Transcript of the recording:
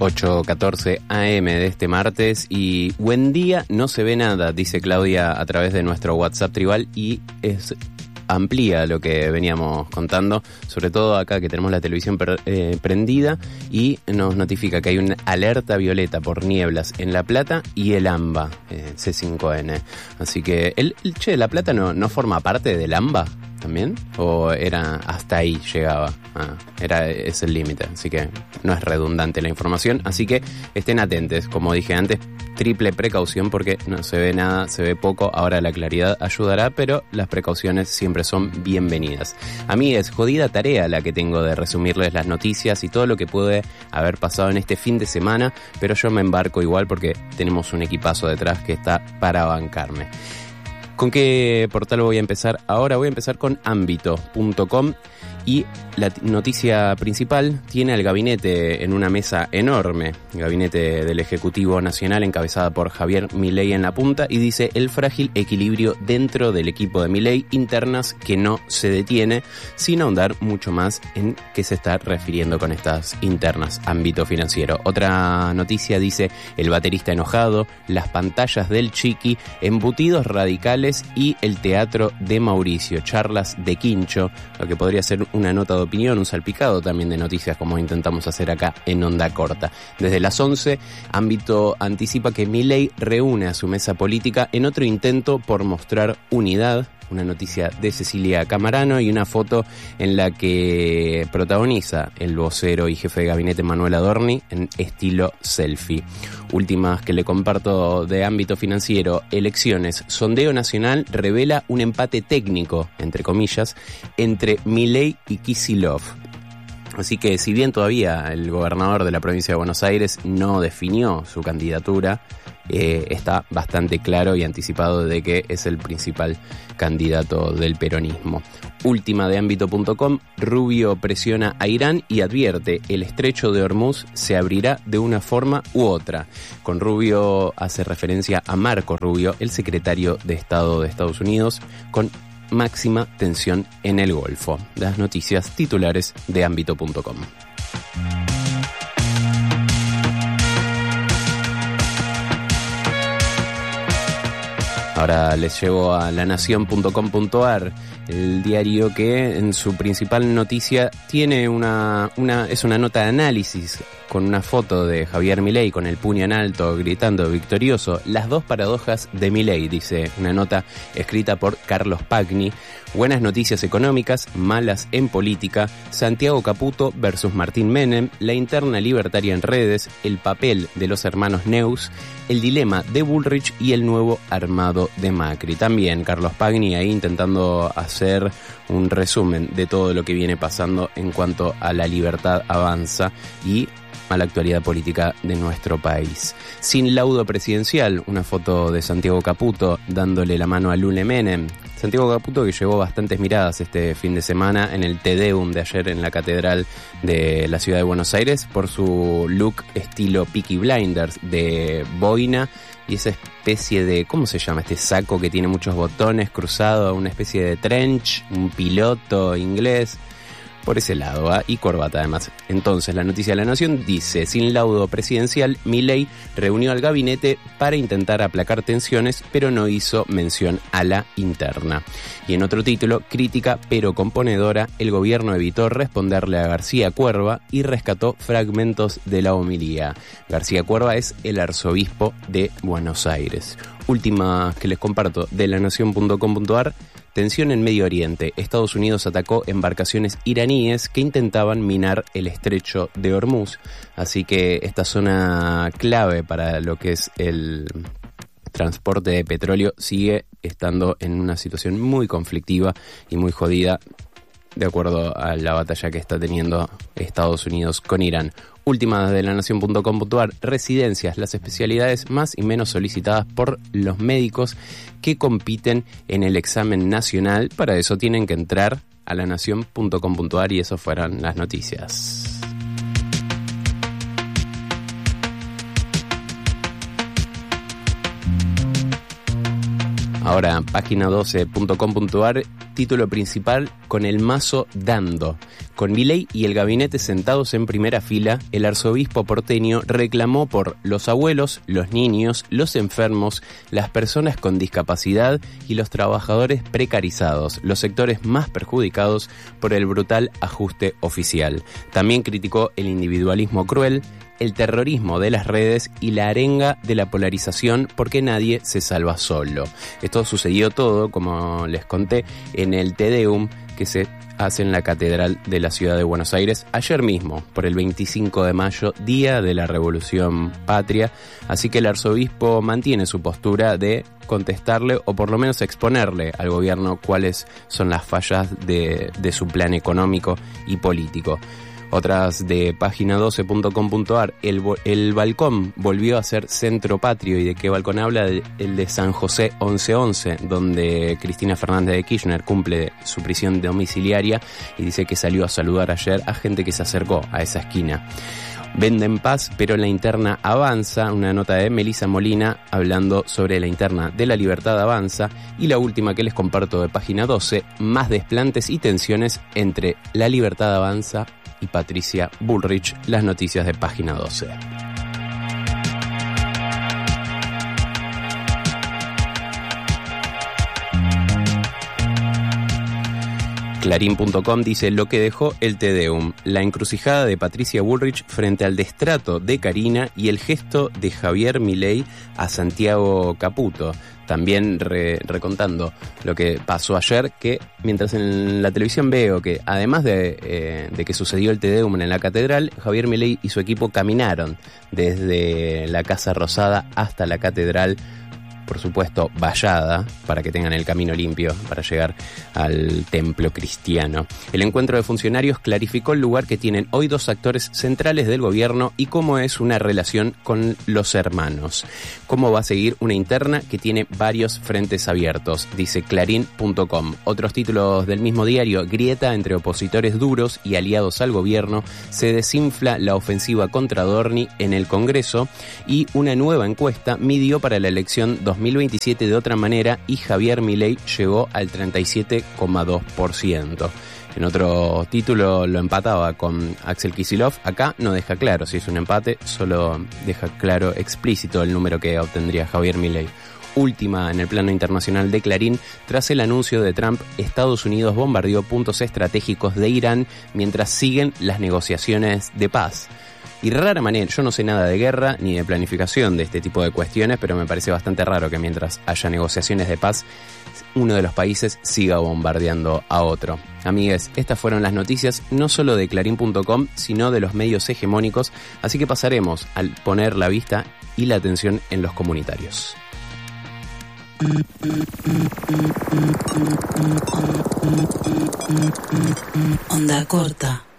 8:14 AM de este martes y buen día, no se ve nada, dice Claudia a través de nuestro WhatsApp tribal y amplía lo que veníamos contando, sobre todo acá que tenemos la televisión prendida y nos notifica que hay una alerta violeta por nieblas en La Plata y el AMBA, C5N. Así que, ¿La Plata no forma parte del AMBA también? ¿O era hasta ahí llegaba? Es el límite, así que no es redundante la información. Así que estén atentos, como dije antes, triple precaución porque no se ve nada, se ve poco. Ahora la claridad ayudará, pero las precauciones siempre son bienvenidas. A mí es jodida tarea la que tengo de resumirles las noticias y todo lo que puede haber pasado en este fin de semana, pero yo me embarco igual porque tenemos un equipazo detrás que está para bancarme. ¿Con qué portal voy a empezar? Ahora voy a empezar con Ámbito.com y la noticia principal tiene al gabinete en una mesa enorme, el gabinete del Ejecutivo Nacional encabezada por Javier Milei en la punta y dice el frágil equilibrio dentro del equipo de Milei, internas que no se detiene, sin ahondar mucho más en qué se está refiriendo con estas internas, ámbito financiero. Otra noticia dice el baterista enojado, las pantallas del Chiqui, embutidos radicales y el teatro de Mauricio, charlas de Quincho, lo que podría ser una nota de opinión, un salpicado también de noticias como intentamos hacer acá en Onda Corta. Desde las 11, Ámbito anticipa que Milei reúne a su mesa política en otro intento por mostrar unidad. Una noticia de Cecilia Camarano y una foto en la que protagoniza el vocero y jefe de gabinete Manuel Adorni en estilo selfie. Últimas que le comparto de ámbito financiero, elecciones. Sondeo nacional revela un empate técnico, entre comillas, entre Milei y Kicillof. Así que si bien todavía el gobernador de la provincia de Buenos Aires no definió su candidatura, está bastante claro y anticipado de que es el principal candidato del peronismo. Última de Ámbito.com, Rubio presiona a Irán y advierte el estrecho de Hormuz se abrirá de una forma u otra. Con Rubio hace referencia a Marco Rubio, el secretario de Estado de Estados Unidos, con máxima tensión en el Golfo. Las noticias titulares de Ámbito.com. Ahora les llevo a lanación.com.ar, el diario que en su principal noticia tiene es una nota de análisis con una foto de Javier Milei con el puño en alto gritando victorioso. Las dos paradojas de Milei, dice una nota escrita por Carlos Pagni. Buenas noticias económicas, malas en política, Santiago Caputo versus Martín Menem, la interna libertaria en redes, el papel de los hermanos Neus, el dilema de Bullrich y el nuevo armado de Macri. También Carlos Pagni ahí intentando hacer un resumen de todo lo que viene pasando en cuanto a la libertad avanza y a la actualidad política de nuestro país. Sin laudo presidencial, una foto de Santiago Caputo dándole la mano a Lule Menem. Santiago Caputo que llevó bastantes miradas este fin de semana en el Te Deum de ayer en la Catedral de la Ciudad de Buenos Aires por su look estilo Peaky Blinders de boina y esa especie de, ¿cómo se llama? Este saco que tiene muchos botones cruzado, una especie de trench, un piloto inglés. Por ese lado, y corbata además. Entonces, la noticia de La Nación dice, sin laudo presidencial, Milei reunió al gabinete para intentar aplacar tensiones, pero no hizo mención a la interna. Y en otro título, crítica pero componedora, el gobierno evitó responderle a García Cuerva y rescató fragmentos de la homilía. García Cuerva es el arzobispo de Buenos Aires. Última que les comparto de lanación.com.ar, tensión en Medio Oriente. Estados Unidos atacó embarcaciones iraníes que intentaban minar el estrecho de Hormuz. Así que esta zona clave para lo que es el transporte de petróleo sigue estando en una situación muy conflictiva y muy jodida de acuerdo a la batalla que está teniendo Estados Unidos con Irán. Última de lanación.com.ar, residencias, las especialidades más y menos solicitadas por los médicos que compiten en el examen nacional. Para eso tienen que entrar a lanación.com.ar y eso fueron las noticias. Ahora, página 12.com.ar, título principal, con el mazo dando. Con Milei y el gabinete sentados en primera fila, el arzobispo porteño reclamó por los abuelos, los niños, los enfermos, las personas con discapacidad y los trabajadores precarizados, los sectores más perjudicados por el brutal ajuste oficial. También criticó el individualismo cruel, el terrorismo de las redes y la arenga de la polarización, porque nadie se salva solo. Esto sucedió todo, como les conté, en el Te Deum que se hace en la Catedral de la Ciudad de Buenos Aires ayer mismo, por el 25 de mayo, Día de la Revolución Patria. Así que el arzobispo mantiene su postura de contestarle, o por lo menos exponerle al gobierno cuáles son las fallas de su plan económico y político. Otras de página12.com.ar, el balcón volvió a ser centro patrio. ¿Y de qué balcón habla? El de San José 1111, donde Cristina Fernández de Kirchner cumple su prisión domiciliaria, y dice que salió a saludar ayer a gente que se acercó a esa esquina. Venden paz, pero la interna avanza. Una nota de Melissa Molina hablando sobre la interna de La Libertad Avanza. Y la última que les comparto de página 12, más desplantes y tensiones entre La Libertad Avanza y Patricia Bullrich. Las noticias de página 12. Clarín.com dice lo que dejó el Te Deum, la encrucijada de Patricia Bullrich frente al destrato de Karina y el gesto de Javier Milei a Santiago Caputo. También recontando lo que pasó ayer, que mientras en la televisión veo que además de que sucedió el Te Deum en la catedral, Javier Milei y su equipo caminaron desde la Casa Rosada hasta la catedral, por supuesto vallada, para que tengan el camino limpio para llegar al templo cristiano. El encuentro de funcionarios clarificó el lugar que tienen hoy dos actores centrales del gobierno y cómo es una relación con los hermanos. Cómo va a seguir una interna que tiene varios frentes abiertos, dice Clarín.com. Otros títulos del mismo diario: grieta entre opositores duros y aliados al gobierno, se desinfla la ofensiva contra Dorni en el Congreso, y una nueva encuesta midió para la elección 2027 de otra manera y Javier Milei llegó al 37,2%. En otro título lo empataba con Axel Kicillof. Acá no deja claro si es un empate, solo deja claro, explícito, el número que obtendría Javier Milei. Última en el plano internacional de Clarín: tras el anuncio de Trump, Estados Unidos bombardeó puntos estratégicos de Irán mientras siguen las negociaciones de paz. Y rara manera, yo no sé nada de guerra ni de planificación de este tipo de cuestiones, pero me parece bastante raro que mientras haya negociaciones de paz, uno de los países siga bombardeando a otro. Amigues, estas fueron las noticias no solo de Clarín.com, sino de los medios hegemónicos, así que pasaremos al poner la vista y la atención en los comunitarios. Onda corta.